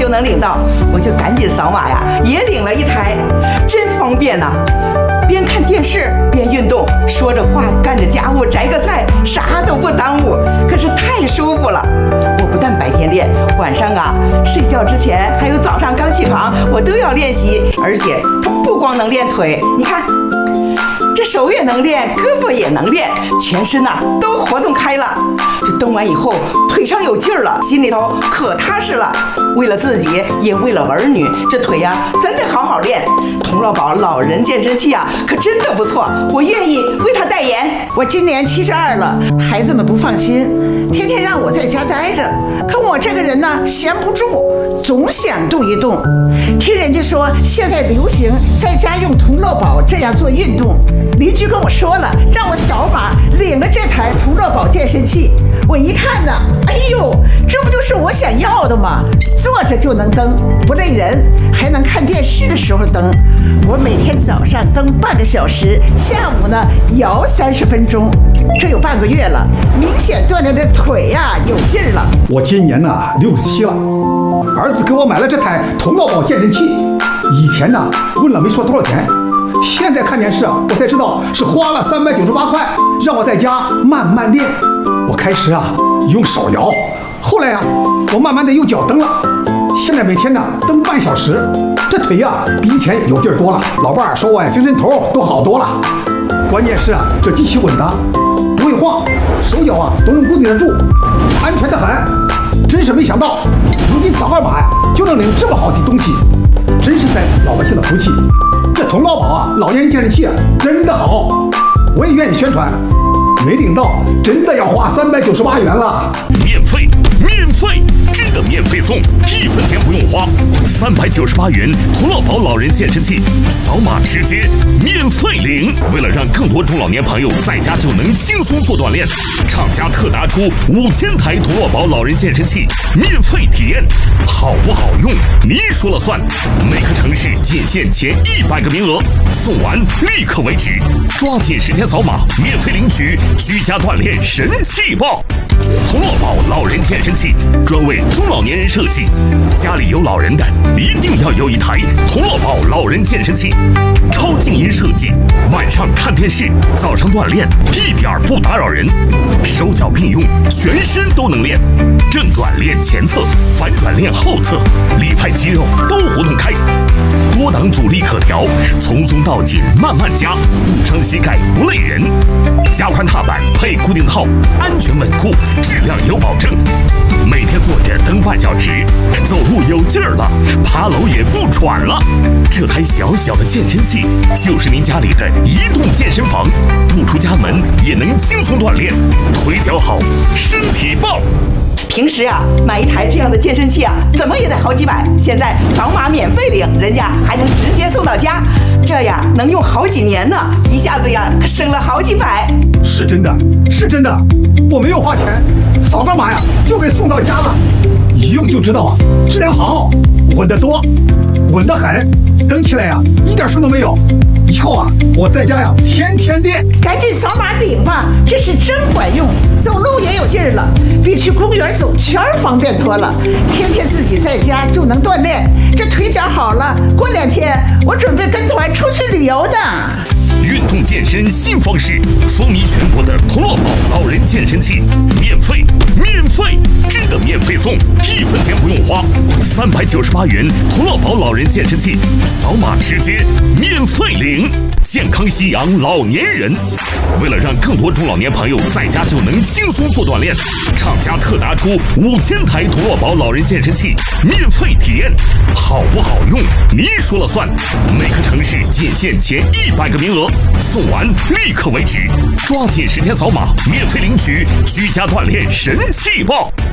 就能领到，我就赶紧扫码呀，也领了一台，真方便呐！边看电视边运动，说着话干着家务，摘个菜，啥都不耽误，可是太舒服了。我不但白天练，晚上啊睡觉之前还有早上刚起床，我都要练习。而且它不光能练腿，你看这手也能练，胳膊也能练，全身呐都活动开了。这蹬完以后腿上有劲儿了，心里头可踏实了。为了自己也为了儿女，这腿呀真得好好练。童乐宝老人健身器啊可真的不错，我愿意为他代言。 我今年72了，孩子们不放心，天天让我在家待着，可我这个人呢闲不住，总想动一动。听人家说现在流行在家用童乐宝这样做运动，邻居跟我说了，让我扫码领了这台童乐宝健身器。我一看呢，哎呦，这不就是我想要的吗？坐着就能蹬，不累人，还能看电视的时候蹬。我每天早上蹬半个小时，下午呢摇30分钟，这有半个月了，明显锻炼的腿呀有劲儿了。 我今年呢67了，儿子给我买了这台童乐宝健身器，以前呢问了没说多少钱，现在看电视我才知道是花了398块，让我在家慢慢练。我开始用手摇，后来我慢慢的用脚蹬了，现在每天呢蹬半小时，这腿比以前有劲儿多了。老伴儿说我精神头都好多了。关键是这机器稳当，不会晃，手脚都能固定得住，安全的很。真是没想到，如今扫个码就能领这么好的东西，真是在老百姓的福气。这童乐宝老年人健身器真的好，我也愿意宣传。没领到，真的要花398元了。 免费，真的免费送，1分钱不用花，398元童乐宝老人健身器，扫码直接免费领。为了让更多中老年朋友在家就能轻松做锻炼，厂家特拿出5000台童乐宝老人健身器免费体验，好不好用你说了算。每个城市仅限前100个名额，送完立刻为止，抓紧时间扫码免费领取居家锻炼神器报。童乐宝老人健身器专为中老年人设计，家里有老人的一定要有一台童乐宝老人健身器，超静音设计，晚上看电视，早上锻炼一点不打扰人，手脚并用，全身都能练，正转练前侧，反转练后侧，里派肌肉都活动开，多档阻力可调，从松到紧慢慢加，不伤膝盖不累人，加宽踏板配固定套，安全稳固，质量有保证。每天坐着蹬半小时，走路有劲儿了，爬楼也不喘了。这台小小的健身器就是您家里的移动健身房，不出家门也能轻松锻炼，腿脚好，身体棒。 平时买一台这样的健身器怎么也得好几百，现在扫码免费领，人家还能直接送到家，这能用好几年呢，一下子可省了好几百。 是真的，我没有花钱，扫个码就给送到家了，一用就知道质量好，稳得多，稳得很，蹬起来一点声都没有。以后我在家天天练。 赶紧扫码领吧，这是真管用，走路也有劲儿了，比去公园走圈方便多了。天天自己在家就能锻炼，这腿脚好了，过2天我准备跟团出去旅游呢。 运动健身新方式，风靡全国的童乐宝老人健身器，免费，真的免费送，1分钱不用花，398元童乐宝老人健身器，扫码直接免费领。健康夕阳老年人，为了让更多中老年朋友在家就能轻松做锻炼，厂家特拿出5000台童乐宝老人健身器免费体验，好不好用你说了算。每个城市仅限前100个名额，送完立刻为止，抓紧时间扫码免费领取居家锻炼神器报。